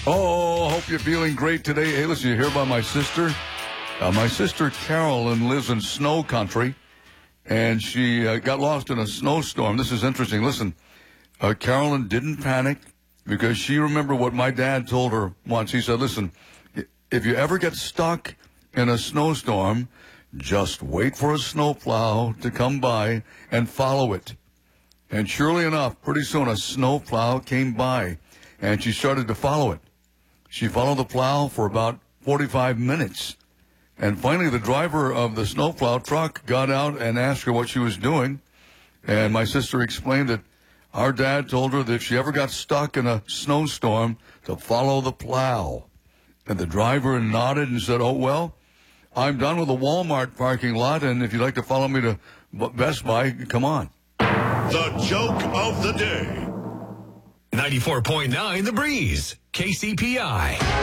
Oh, hope you're feeling great today. Hey, listen, you hear about my sister? My sister Carolyn lives in snow country, and she got lost in a snowstorm. This is interesting. Listen, Carolyn didn't panic because she remembered what my dad told her once. He said, listen, if you ever get stuck in a snowstorm, just wait for a snowplow to come by and follow it. And surely enough, pretty soon a snowplow came by, and she started to follow it. She followed the plow for about 45 minutes. And finally, the driver of the snowplow truck got out and asked her what she was doing. And my sister explained that our dad told her that if she ever got stuck in a snowstorm, to follow the plow. And the driver nodded and said, oh, well, I'm done with the Walmart parking lot, and if you'd like to follow me to Best Buy, come on. The joke of the day. 94.9 The Breeze, KCPI.